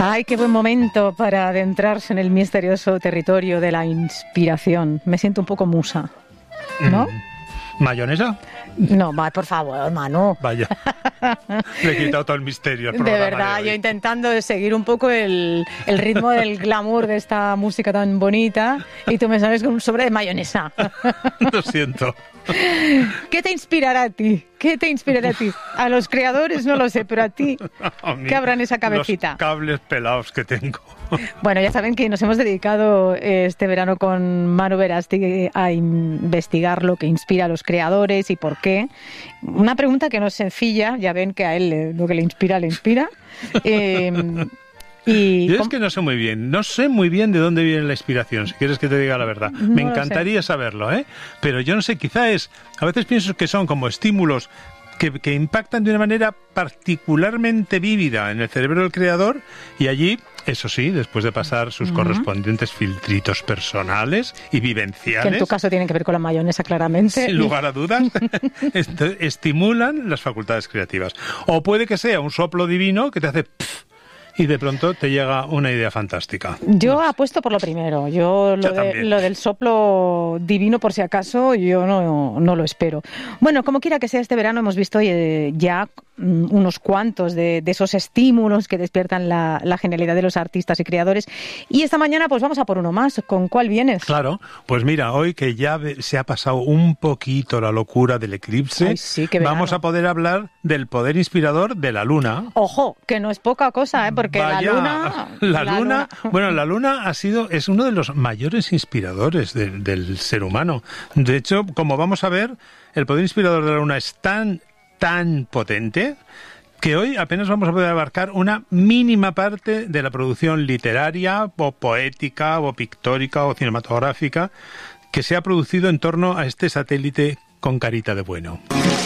Ay, qué buen momento para adentrarse en el misterioso territorio de la inspiración. Me siento un poco musa, ¿no? ¿Mayonesa? No, por favor, Manu. Vaya, le he quitado todo el misterio al De programa verdad, de hoy. yo intentando seguir un poco el ritmo del glamour de esta música tan bonita y tú me sales con un sobre de mayonesa. Lo siento. ¿Qué te inspirará a ti? ¿Qué te inspirará a ti? A los creadores no lo sé, pero a ti, A mí, ¿qué habrá en esa cabecita? Los cables pelados que tengo. Bueno, ya saben que nos hemos dedicado este verano con Manu Verástegui a investigar lo que inspira a los creadores y por qué. Una pregunta que no es sencilla, ya ven que a él lo que le inspira, le inspira. Yo es que no sé muy bien de dónde viene la inspiración, si quieres que te diga la verdad. No Me lo encantaría saberlo, ¿eh? Pero yo no sé, a veces pienso que son como estímulos que impactan de una manera particularmente vívida en el cerebro del creador y allí, eso sí, después de pasar sus correspondientes filtritos personales y vivenciales. Que en tu caso tienen que ver con la mayonesa, claramente. Sin lugar a dudas, estimulan las facultades creativas. O puede que sea un soplo divino que te hace pff, y de pronto te llega una idea fantástica. Yo apuesto por lo primero. Yo lo del soplo divino, por si acaso, yo no lo espero. Bueno, como quiera que sea, este verano hemos visto ya unos cuantos de esos estímulos que despiertan la genialidad de los artistas y creadores. Y esta mañana pues vamos a por uno más. ¿Con cuál vienes? Claro, pues mira, hoy que ya se ha pasado un poquito la locura del eclipse, ay, sí, qué verano. Vamos a poder hablar del poder inspirador de la Luna. Ojo, que no es poca cosa, porque Vaya, la luna... Bueno, la Luna es uno de los mayores inspiradores del ser humano. De hecho, como vamos a ver, el poder inspirador de la Luna es tan potente que hoy apenas vamos a poder abarcar una mínima parte de la producción literaria o poética o pictórica o cinematográfica que se ha producido en torno a este satélite con carita de bueno.